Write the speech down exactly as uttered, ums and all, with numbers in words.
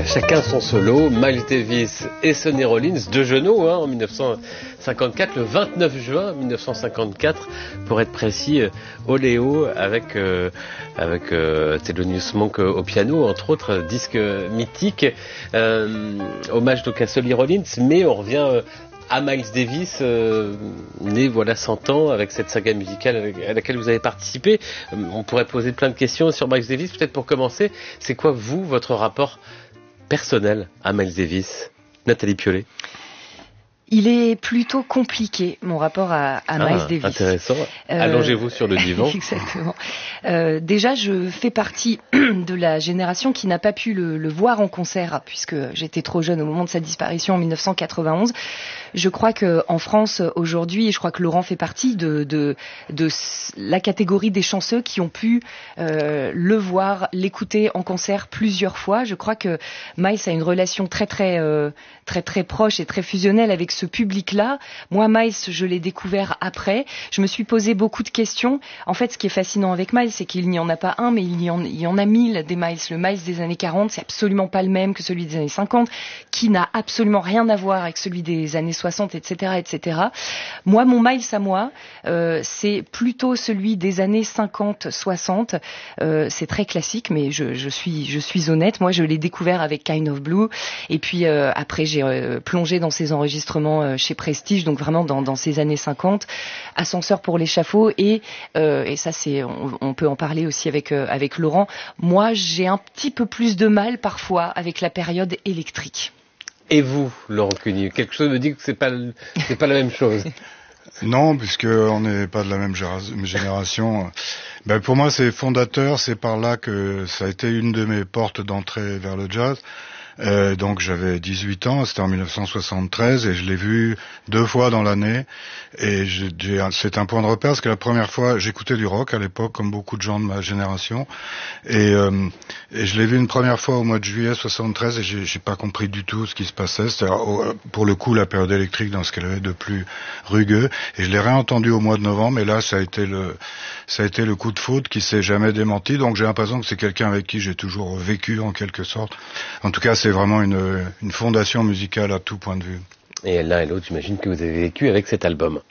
Chacun son solo, Miles Davis et Sonny Rollins, deux genoux hein, en mille neuf cent cinquante-quatre, le vingt-neuf juin mille neuf cent cinquante-quatre, pour être précis, Oléo avec, euh, avec euh, Thelonious Monk au piano, entre autres, disque mythique, euh, hommage donc à Sonny Rollins, mais on revient euh, à Miles Davis, euh, né voilà cent ans, avec cette saga musicale à laquelle vous avez participé. Euh, on pourrait poser plein de questions sur Miles Davis, peut-être pour commencer, c'est quoi vous, votre rapport personnel à Miles Davis, Nathalie Piollet? Il est plutôt compliqué, mon rapport à, à Miles ah, Davis. Intéressant. Euh, Allongez-vous sur le divan. Exactement. Euh, déjà, je fais partie de la génération qui n'a pas pu le, le voir en concert, puisque j'étais trop jeune au moment de sa disparition en mille neuf cent quatre-vingt-onze. Je crois que en France aujourd'hui, et je crois que Laurent fait partie de, de, de la catégorie des chanceux qui ont pu euh, le voir, l'écouter en concert plusieurs fois. Je crois que Miles a une relation très très euh, très très proche et très fusionnelle avec ce public-là. Moi, Miles, je l'ai découvert après. Je me suis posé beaucoup de questions. En fait, ce qui est fascinant avec Miles, c'est qu'il n'y en a pas un, mais il y en, il y en a mille des Miles. Le Miles des années quarante, c'est absolument pas le même que celui des années cinquante, qui n'a absolument rien à voir avec celui des années soixante, et cetera, et cetera. Moi, mon Miles à moi, euh, c'est plutôt celui des années cinquante, soixante. Euh, c'est très classique, mais je, je suis, je suis honnête. Moi, je l'ai découvert avec Kind of Blue, et puis euh, après, j'ai euh, plongé dans ses enregistrements euh, chez Prestige, donc vraiment dans, dans ces années cinquante. Ascenseur pour l'échafaud, et euh, et ça, c'est, on, on peut en parler aussi avec euh, avec Laurent. Moi, j'ai un petit peu plus de mal parfois avec la période électrique. Et vous, Laurent Cuny, quelque chose me dit que c'est pas c'est pas la même chose. Non, puisque on n'est pas de la même génération. Ben pour moi, c'est fondateur. C'est par là que ça a été une de mes portes d'entrée vers le jazz. Euh, donc j'avais dix-huit ans, c'était en mille neuf cent soixante-treize, et je l'ai vu deux fois dans l'année, et j'ai, j'ai, c'est un point de repère, parce que la première fois, j'écoutais du rock à l'époque, comme beaucoup de gens de ma génération, et, euh, et je l'ai vu une première fois au mois de juillet soixante-treize, et j'ai, j'ai pas compris du tout ce qui se passait, c'était pour le coup la période électrique dans ce qu'elle avait de plus rugueux, et je l'ai réentendu au mois de novembre, et là ça a été le, ça a été le coup de foudre qui s'est jamais démenti, donc j'ai l'impression que c'est quelqu'un avec qui j'ai toujours vécu en quelque sorte. En tout cas, c'est vraiment une, une fondation musicale à tout point de vue. Et l'un et l'autre, j'imagine que vous avez vécu avec cet album.